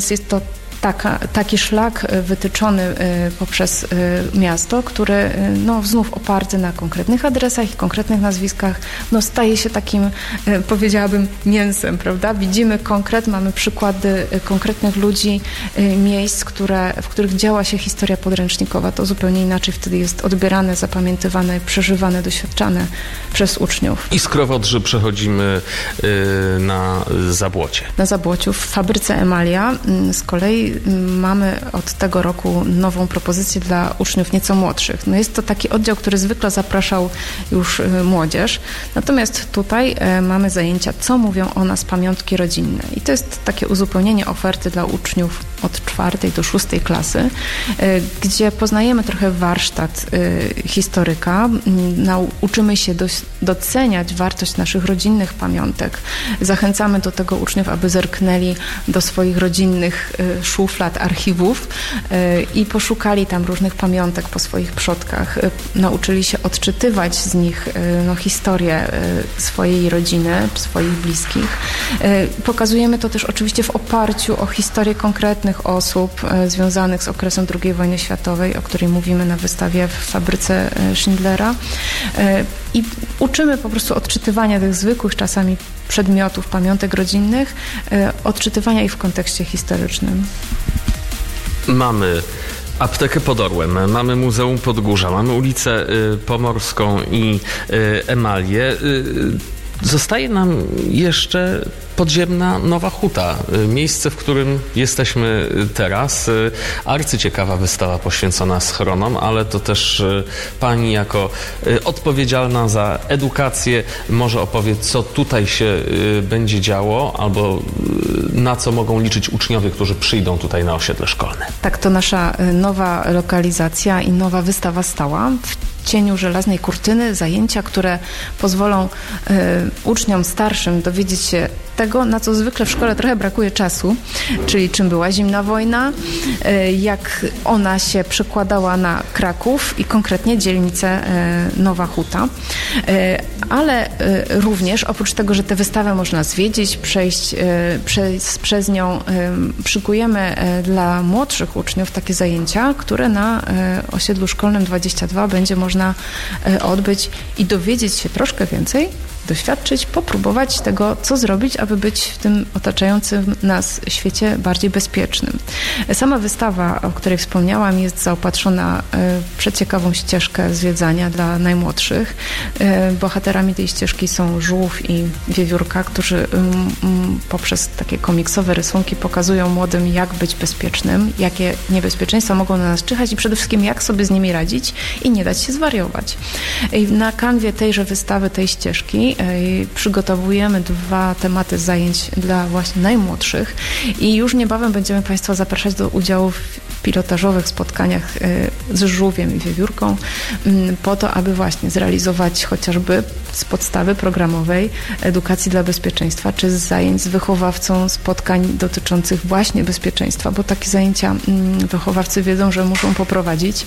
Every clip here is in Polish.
więc jest to taki szlak wytyczony poprzez miasto, który znów oparty na konkretnych adresach i konkretnych nazwiskach, staje się takim, powiedziałabym, mięsem, prawda? Widzimy mamy przykłady konkretnych ludzi, miejsc, w których działa się historia podręcznikowa. To zupełnie inaczej wtedy jest odbierane, zapamiętywane, przeżywane, doświadczane przez uczniów. I z Krowodrzy przechodzimy na Zabłocie. Na Zabłociu, w fabryce Emalia z kolei mamy od tego roku nową propozycję dla uczniów nieco młodszych. Jest to taki oddział, który zwykle zapraszał już młodzież. Natomiast tutaj mamy zajęcia, co mówią o nas pamiątki rodzinne. I to jest takie uzupełnienie oferty dla uczniów od 4. do 6. klasy, gdzie poznajemy trochę warsztat historyka. Uczymy się doceniać wartość naszych rodzinnych pamiątek. Zachęcamy do tego uczniów, aby zerknęli do swoich rodzinnych szuflad, archiwów i poszukali tam różnych pamiątek po swoich przodkach. Nauczyli się odczytywać z nich historię swojej rodziny, swoich bliskich. Pokazujemy to też oczywiście w oparciu o historię konkretnych osób związanych z okresem II wojny światowej, o której mówimy na wystawie w fabryce Schindlera. I uczymy po prostu odczytywania tych zwykłych czasami przedmiotów, pamiątek rodzinnych, odczytywania ich w kontekście historycznym. Mamy aptekę pod Orłem, mamy Muzeum Podgórza, mamy ulicę Pomorską i Emalię. Zostaje nam jeszcze podziemna Nowa Huta, miejsce, w którym jesteśmy teraz. Arcyciekawa wystawa poświęcona schronom, ale to też pani jako odpowiedzialna za edukację może opowie, co tutaj się będzie działo, albo na co mogą liczyć uczniowie, którzy przyjdą tutaj na osiedle szkolne. Tak, to nasza nowa lokalizacja i nowa wystawa stała. W cieniu żelaznej kurtyny zajęcia, które pozwolą uczniom starszym dowiedzieć się tego, na co zwykle w szkole trochę brakuje czasu, czyli czym była zimna wojna, jak ona się przekładała na Kraków i konkretnie dzielnicę Nowa Huta. Ale również oprócz tego, że tę wystawę można zwiedzić, przejść przez nią, szykujemy dla młodszych uczniów takie zajęcia, które na osiedlu szkolnym 22 będzie można odbyć i dowiedzieć się troszkę więcej, doświadczyć, popróbować tego, co zrobić, aby być w tym otaczającym nas świecie bardziej bezpiecznym. Sama wystawa, o której wspomniałam, jest zaopatrzona w przeciekawą ścieżkę zwiedzania dla najmłodszych. Bohaterami tej ścieżki są żółw i wiewiórka, którzy poprzez takie komiksowe rysunki pokazują młodym, jak być bezpiecznym, jakie niebezpieczeństwa mogą na nas czyhać i przede wszystkim, jak sobie z nimi radzić i nie dać się zwariować. I na kanwie tejże wystawy, tej ścieżki przygotowujemy 2 tematy zajęć dla właśnie najmłodszych i już niebawem będziemy Państwa zapraszać do udziału w pilotażowych spotkaniach z żółwiem i wiewiórką po to, aby właśnie zrealizować chociażby z podstawy programowej edukacji dla bezpieczeństwa, czy z zajęć z wychowawcą spotkań dotyczących właśnie bezpieczeństwa, bo takie zajęcia wychowawcy wiedzą, że muszą poprowadzić.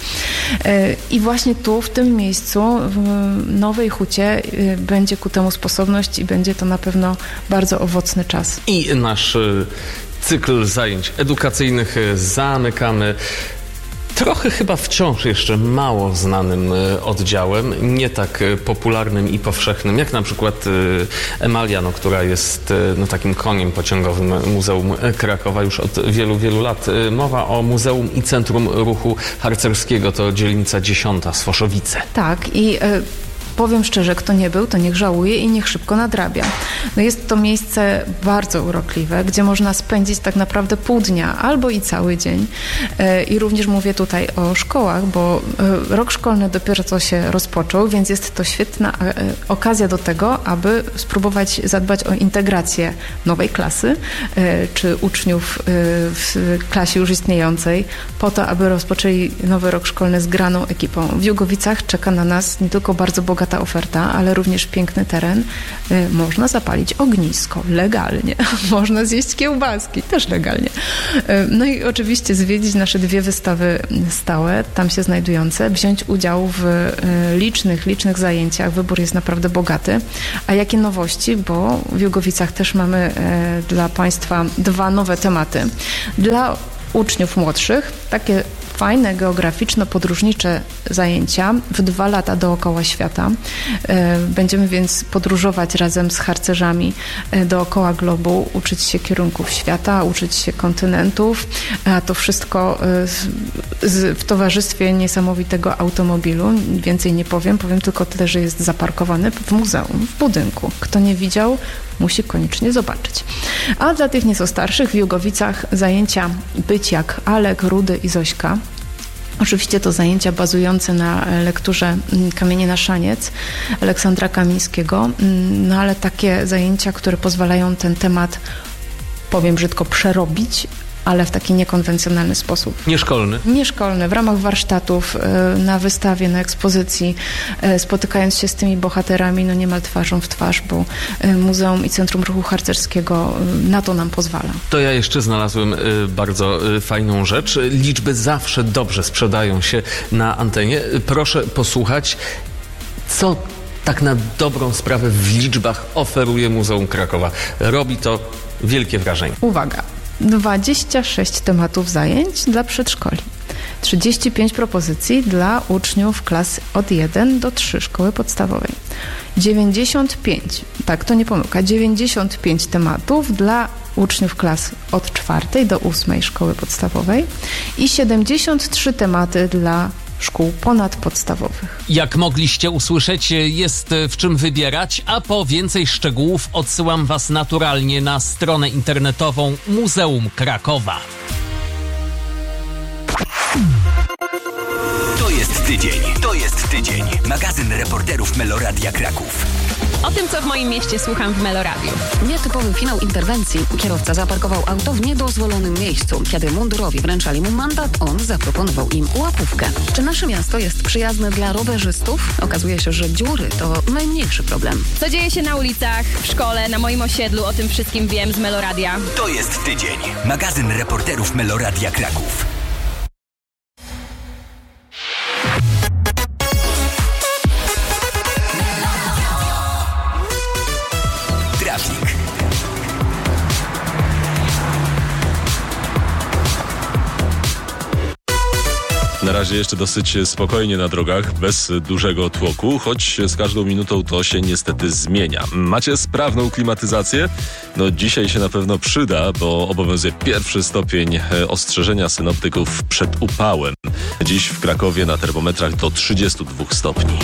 I właśnie tu, w tym miejscu, w Nowej Hucie będzie ku temu sposobność i będzie to na pewno bardzo owocny czas. I nasz cykl zajęć edukacyjnych zamykamy trochę chyba wciąż jeszcze mało znanym oddziałem, nie tak popularnym i powszechnym, jak na przykład Emalia, która jest takim koniem pociągowym Muzeum Krakowa już od wielu, wielu lat. Mowa o Muzeum i Centrum Ruchu Harcerskiego, to dzielnica 10, Sfoszowice. Tak, i powiem szczerze, kto nie był, to niech żałuje i niech szybko nadrabia. Jest to miejsce bardzo urokliwe, gdzie można spędzić tak naprawdę pół dnia albo i cały dzień. I również mówię tutaj o szkołach, bo rok szkolny dopiero co się rozpoczął, więc jest to świetna okazja do tego, aby spróbować zadbać o integrację nowej klasy, czy uczniów w klasie już istniejącej, po to, aby rozpoczęli nowy rok szkolny z graną ekipą. W Jugowicach czeka na nas nie tylko bardzo bogata bogata oferta, ale również piękny teren. Można zapalić ognisko legalnie. Można zjeść kiełbaski też legalnie. No i oczywiście zwiedzić nasze 2 wystawy stałe, tam się znajdujące, wziąć udział w licznych zajęciach. Wybór jest naprawdę bogaty. A jakie nowości? Bo w Jugowicach też mamy dla Państwa 2 nowe tematy. Dla uczniów młodszych takie fajne, geograficzno-podróżnicze zajęcia w 2 lata dookoła świata. Będziemy więc podróżować razem z harcerzami dookoła globu, uczyć się kierunków świata, uczyć się kontynentów, a to wszystko w towarzystwie niesamowitego automobilu. Więcej nie powiem tylko tyle, że jest zaparkowany w muzeum, w budynku. Kto nie widział, musi koniecznie zobaczyć. A dla tych nieco starszych w Jugowicach zajęcia Być jak Alek, Rudy i Zośka. Oczywiście to zajęcia bazujące na lekturze Kamienie na szaniec Aleksandra Kamińskiego, no ale takie zajęcia, które pozwalają ten temat, powiem brzydko, przerobić, ale w taki niekonwencjonalny sposób. Nieszkolny? Nieszkolny, w ramach warsztatów, na wystawie, na ekspozycji, spotykając się z tymi bohaterami, no niemal twarzą w twarz, bo Muzeum i Centrum Ruchu Harcerskiego na to nam pozwala. To ja jeszcze znalazłem bardzo fajną rzecz. Liczby zawsze dobrze sprzedają się na antenie. Proszę posłuchać, co tak na dobrą sprawę w liczbach oferuje Muzeum Krakowa. Robi to wielkie wrażenie. Uwaga! 26 tematów zajęć dla przedszkoli, 35 propozycji dla uczniów klas od 1 do 3 szkoły podstawowej, 95, tak to nie pomyłka, 95 tematów dla uczniów klas od 4 do 8 szkoły podstawowej i 73 tematy dla szkół ponadpodstawowych. Jak mogliście usłyszeć, jest w czym wybierać, a po więcej szczegółów odsyłam Was naturalnie na stronę internetową Muzeum Krakowa. To jest tydzień. Magazyn reporterów Meloradia Kraków. O tym, co w moim mieście słucham w Meloradiu. Nietypowy finał interwencji. Kierowca zaparkował auto w niedozwolonym miejscu. Kiedy mundurowi wręczali mu mandat, on zaproponował im łapówkę. Czy nasze miasto jest przyjazne dla rowerzystów? Okazuje się, że dziury to najmniejszy problem. Co dzieje się na ulicach, w szkole, na moim osiedlu, o tym wszystkim wiem z Meloradia. To jest tydzień. Magazyn reporterów Meloradia Kraków. Trafik. Na razie jeszcze dosyć spokojnie na drogach, bez dużego tłoku, choć z każdą minutą to się niestety zmienia. Macie sprawną klimatyzację? No dzisiaj się na pewno przyda, bo obowiązuje 1. stopień ostrzeżenia synoptyków przed upałem. Dziś w Krakowie na termometrach do 32 stopni.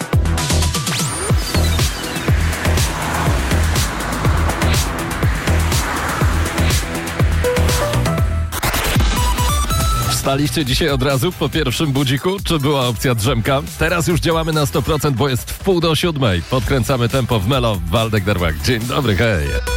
Wstaliście dzisiaj od razu po pierwszym budziku? Czy była opcja drzemka? Teraz już działamy na 100%, bo jest 6:30. Podkręcamy tempo w Melo. Waldek Darłak. Dzień dobry, hej.